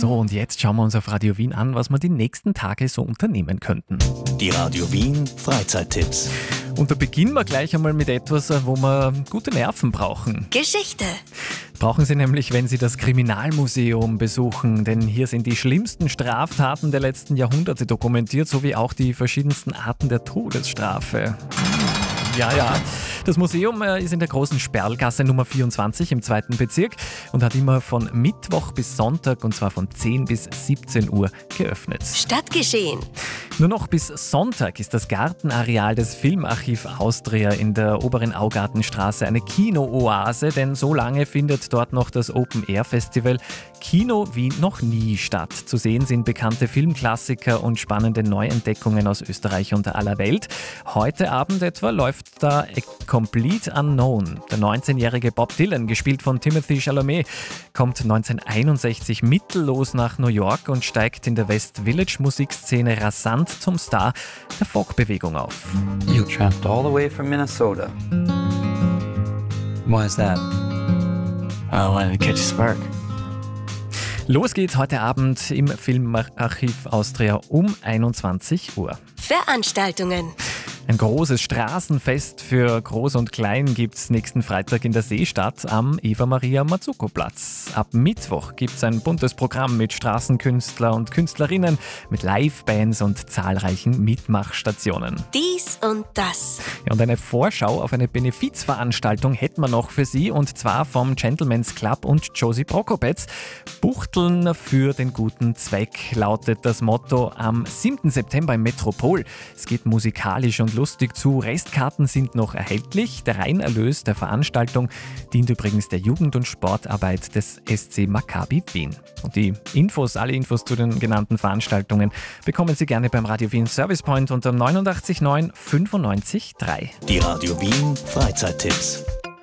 So, und jetzt schauen wir uns auf Radio Wien an, was wir die nächsten Tage so unternehmen könnten. Die Radio Wien Freizeittipps. Und da beginnen wir gleich einmal mit etwas, wo wir gute Nerven brauchen. Geschichte. Brauchen Sie nämlich, wenn Sie das Kriminalmuseum besuchen, denn hier sind die schlimmsten Straftaten der letzten Jahrhunderte dokumentiert, sowie auch die verschiedensten Arten der Todesstrafe. Ja. Das Museum ist in der großen Sperlgasse Nummer 24 im 2. Bezirk und hat immer von Mittwoch bis Sonntag, und zwar von 10 bis 17 Uhr geöffnet. Stadtgeschehen. Nur noch bis Sonntag ist das Gartenareal des Filmarchiv Austria in der Oberen Augartenstraße eine Kino-Oase, denn so lange findet dort noch das Open-Air-Festival Kino wie noch nie statt. Zu sehen sind bekannte Filmklassiker und spannende Neuentdeckungen aus Österreich und aller Welt. Heute Abend etwa läuft da A Complete Unknown. Der 19-jährige Bob Dylan, gespielt von Timothée Chalamet, kommt 1961 mittellos nach New York und steigt in der West Village Musikszene rasant zum Star der Folkbewegung auf. You tramped all the way from Minnesota. Why is that? I wanted to catch a spark. Los geht's heute Abend im Filmarchiv Austria um 21 Uhr. Veranstaltungen. Ein großes Straßenfest für Groß und Klein gibt's nächsten Freitag in der Seestadt am Eva-Maria-Mazzuco-Platz. Ab Mittwoch gibt's ein buntes Programm mit Straßenkünstler und Künstlerinnen, mit Livebands und zahlreichen Mitmachstationen. Dies und das. Ja, und eine Vorschau auf eine Benefizveranstaltung hätten wir noch für Sie, und zwar vom Gentleman's Club und Josie Prokopetz. Buchteln für den guten Zweck lautet das Motto am 7. September im Metropol. Es geht musikalisch und lustig zu. Restkarten sind noch erhältlich. Der Reinerlös der Veranstaltung dient übrigens der Jugend- und Sportarbeit des SC Maccabi Wien. Und alle Infos zu den genannten Veranstaltungen bekommen Sie gerne beim Radio Wien Service Point unter 89 9 95 3. Die Radio Wien Freizeittipps.